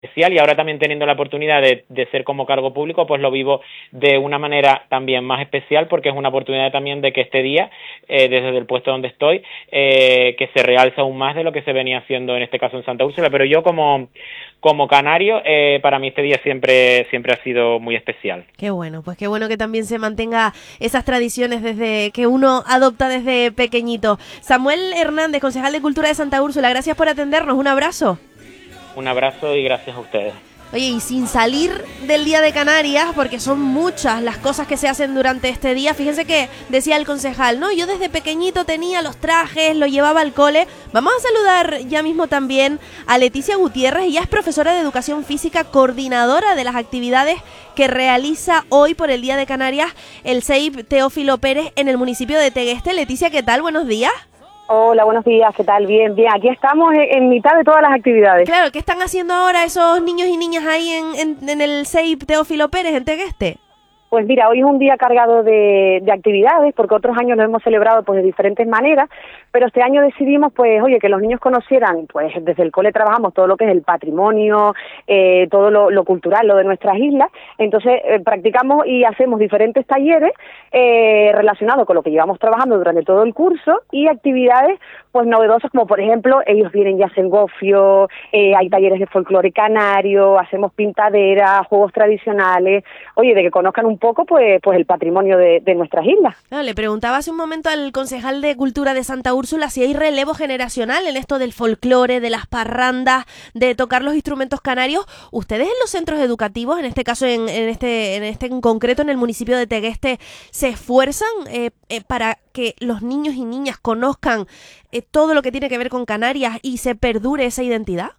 especial, y ahora también teniendo la oportunidad de ser como cargo público, pues lo vivo de una manera también más especial, porque es una oportunidad también de que este día, desde el puesto donde estoy, que se realza aún más de lo que se venía haciendo en este caso en Santa Úrsula. Pero yo como canario, para mí este día siempre ha sido muy especial. Qué bueno, pues qué bueno que también se mantenga esas tradiciones desde que uno adopta desde pequeñito. Samuel Hernández, concejal de Cultura de Santa Úrsula, gracias por atendernos, un abrazo. Un abrazo y gracias a ustedes. Oye, y sin salir del Día de Canarias, porque son muchas las cosas que se hacen durante este día, fíjense que decía el concejal, ¿no? Yo desde pequeñito tenía los trajes, lo llevaba al cole. Vamos a saludar ya mismo también a Leticia Gutiérrez, ella es profesora de Educación Física, coordinadora de las actividades que realiza hoy por el Día de Canarias el CEIP Teófilo Pérez en el municipio de Tegueste. Leticia, ¿qué tal? Buenos días. Hola, buenos días, ¿qué tal? Bien, bien. Aquí estamos en mitad de todas las actividades. Claro, ¿qué están haciendo ahora esos niños y niñas ahí en el CEIP Teófilo Pérez en Tegueste? Pues mira, hoy es un día cargado de actividades, porque otros años lo hemos celebrado pues de diferentes maneras, pero este año decidimos pues, oye, que los niños conocieran, pues desde el cole trabajamos todo lo que es el patrimonio, todo lo cultural, lo de nuestras islas. Entonces practicamos y hacemos diferentes talleres relacionados con lo que llevamos trabajando durante todo el curso, y actividades pues novedosas, como por ejemplo, ellos vienen y hacen gofio, hay talleres de folclore canario, hacemos pintaderas, juegos tradicionales, oye, de que conozcan un poco pues el patrimonio de nuestras islas. No, le preguntaba hace un momento al concejal de Cultura de Santa Úrsula si hay relevo generacional en esto del folclore, de las parrandas, de tocar los instrumentos canarios. ¿Ustedes en los centros educativos, en este caso en concreto en el municipio de Tegueste, se esfuerzan para que los niños y niñas conozcan todo lo que tiene que ver con Canarias y se perdure esa identidad?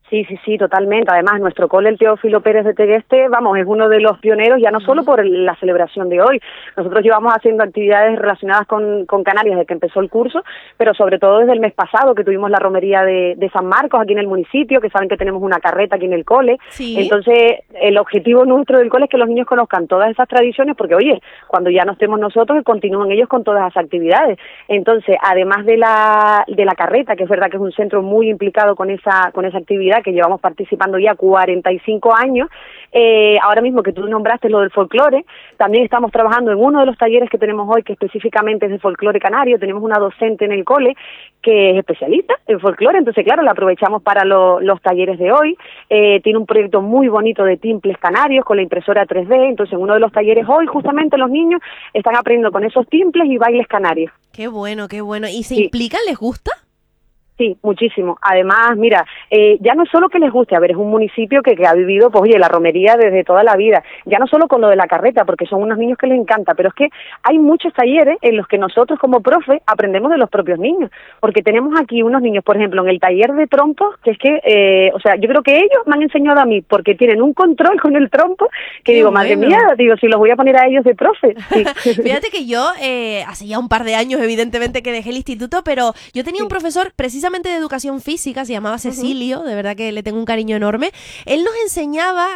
Sí, totalmente. Además, nuestro cole, el Teófilo Pérez de Tegueste, vamos, es uno de los pioneros, ya no solo por la celebración de hoy. Nosotros llevamos haciendo actividades relacionadas con Canarias desde que empezó el curso, pero sobre todo desde el mes pasado, que tuvimos la romería de San Marcos aquí en el municipio, que saben que tenemos una carreta aquí en el cole. Sí. Entonces, el objetivo nuestro del cole es que los niños conozcan todas esas tradiciones, porque, oye, cuando ya no estemos nosotros, continúen ellos con todas esas actividades. Entonces, además de la carreta, que es verdad que es un centro muy implicado con esa actividad, que llevamos participando ya 45 años, ahora mismo que tú nombraste lo del folclore, también estamos trabajando en uno de los talleres que tenemos hoy, que específicamente es de folclore canario. Tenemos una docente en el cole que es especialista en folclore, entonces claro, la aprovechamos para los talleres de hoy. Tiene un proyecto muy bonito de timples canarios con la impresora 3D, entonces en uno de los talleres hoy justamente los niños están aprendiendo con esos timples y bailes canarios. Qué bueno, qué bueno. ¿Y se Sí. implican? ¿Les gusta? Sí, muchísimo. Además, mira, ya no es solo que les guste, a ver, es un municipio que ha vivido, pues oye, la romería desde toda la vida, ya no solo con lo de la carreta, porque son unos niños que les encanta, pero es que hay muchos talleres en los que nosotros como profe aprendemos de los propios niños, porque tenemos aquí unos niños, por ejemplo, en el taller de trompos, que es que, o sea, yo creo que ellos me han enseñado a mí, porque tienen un control con el trompo, que digo, bueno. Madre mía, digo, si los voy a poner a ellos de profe. Sí. Fíjate que yo, hace ya un par de años, evidentemente, que dejé el instituto, pero yo tenía un profesor precisamente de educación física, se llamaba Cecilio, de verdad que le tengo un cariño enorme. Él nos enseñaba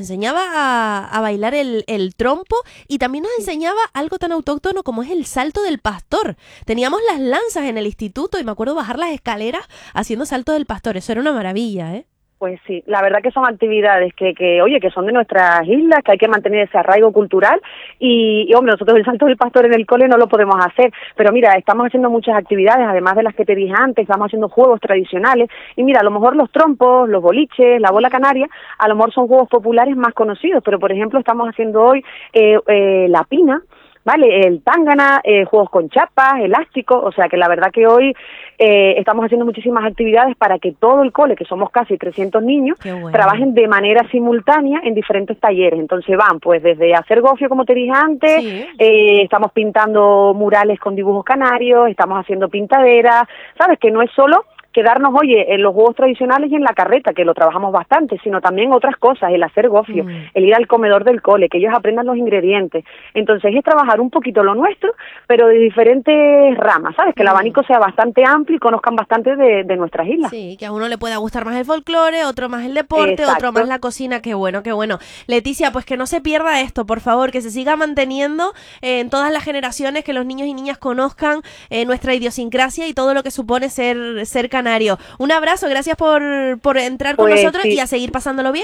a bailar el trompo, y también nos enseñaba algo tan autóctono como es el salto del pastor. Teníamos las lanzas en el instituto y me acuerdo bajar las escaleras haciendo salto del pastor. Eso era una maravilla, ¿eh? Pues sí, la verdad que son actividades que oye, que son de nuestras islas, que hay que mantener ese arraigo cultural y hombre, nosotros el salto del pastor en el cole no lo podemos hacer, pero mira, estamos haciendo muchas actividades, además de las que te dije antes, estamos haciendo juegos tradicionales y mira, a lo mejor los trompos, los boliches, la bola canaria, a lo mejor son juegos populares más conocidos, pero por ejemplo estamos haciendo hoy la pina, ¿vale? El tángana, juegos con chapas, elásticos, o sea que la verdad que hoy estamos haciendo muchísimas actividades para que todo el cole, que somos casi 300 niños, bueno, trabajen de manera simultánea en diferentes talleres. Entonces van pues desde hacer gofio, como te dije antes, sí, estamos pintando murales con dibujos canarios, estamos haciendo pintaderas, ¿sabes? Que no es solo quedarnos, oye, en los juegos tradicionales y en la carreta, que lo trabajamos bastante, sino también otras cosas, el hacer gofio, el ir al comedor del cole, que ellos aprendan los ingredientes. Entonces es trabajar un poquito lo nuestro, pero de diferentes ramas, ¿sabes? Que el abanico sea bastante amplio y conozcan bastante de nuestras islas. Sí, que a uno le pueda gustar más el folclore, otro más el deporte, Exacto. Otro más la cocina. Qué bueno, qué bueno. Leticia, pues que no se pierda esto, por favor, que se siga manteniendo en todas las generaciones, que los niños y niñas conozcan nuestra idiosincrasia y todo lo que supone ser canario canario. Un abrazo, gracias por entrar con Pues nosotros sí. y a seguir pasándolo bien.